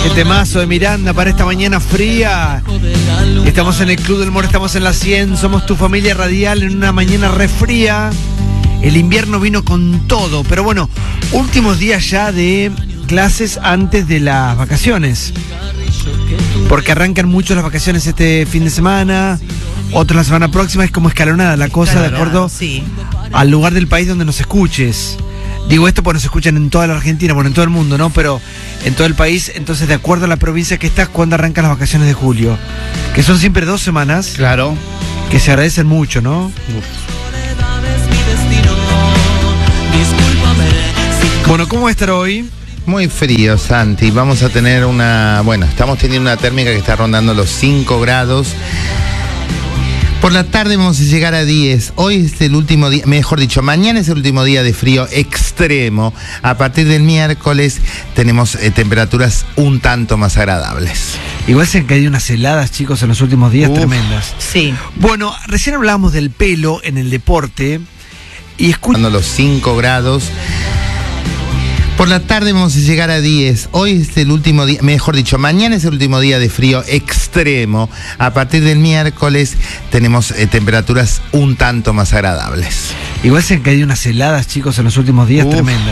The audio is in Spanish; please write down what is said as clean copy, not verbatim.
Qué temazo de Miranda para esta mañana fría. Estamos en el Club del Humor, estamos en la 100, somos tu familia radial en una mañana re fría. El invierno vino con todo, pero bueno, últimos días ya de clases antes de las vacaciones. Porque arrancan mucho las vacaciones este fin de semana, otras la semana próxima, es como escalonada la cosa, de acuerdo al lugar del país donde nos escuches. Digo esto porque nos escuchan en toda la Argentina, bueno, en todo el mundo, ¿no? Pero en todo el país, entonces de acuerdo a la provincia que estás, cuando arrancan las vacaciones de julio. Que son siempre 2 semanas. Claro. Que se agradecen mucho, ¿no? Uf. Bueno, ¿cómo va a estar hoy? Muy frío, Santi. Vamos a tener estamos teniendo una térmica que está rondando los 5 grados. Por la tarde vamos a llegar a 10. Hoy es el último día, mejor dicho, mañana es el último día de frío extremo. A partir del miércoles tenemos temperaturas un tanto más agradables. Igual se han caído unas heladas, chicos, en los últimos días tremendas. Sí. Bueno, recién hablábamos del pelo en el deporte y escuchando los 5 grados. Por la tarde vamos a llegar a 10. Hoy es el último día, mejor dicho, mañana es el último día de frío extremo. A partir del miércoles tenemos temperaturas un tanto más agradables. Igual se han caído unas heladas, chicos, en los últimos días tremendas.